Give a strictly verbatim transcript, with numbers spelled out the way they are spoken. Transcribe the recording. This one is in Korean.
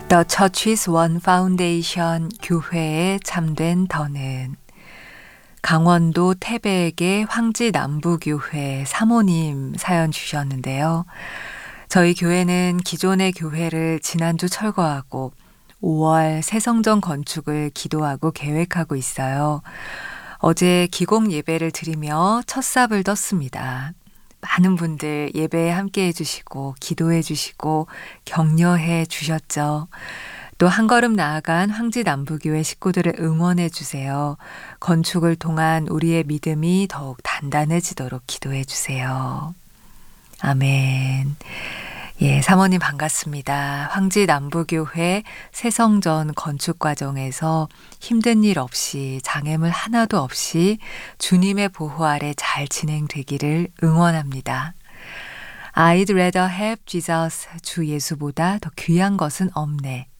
The Church's One Foundation 교회에 참된 더는 강원도 태백의 황지남부교회 사모님 사연 주셨는데요. 저희 교회는 기존의 교회를 지난주 철거하고 오월 새 성전 건축을 기도하고 계획하고 있어요. 어제 기공 예배를 드리며 첫삽을 떴습니다. 많은 분들 예배에 함께 해주시고 기도해 주시고 격려해 주셨죠. 또 한 걸음 나아간 황지남부교회 식구들을 응원해 주세요. 건축을 통한 우리의 믿음이 더욱 단단해지도록 기도해 주세요. 아멘. 예, 사모님 반갑습니다. 황지남부교회 새성전 건축 과정에서 힘든 일 없이 장애물 하나도 없이 주님의 보호 아래 잘 진행되기를 응원합니다. I'd rather have Jesus, 주 예수보다 더 귀한 것은 없네.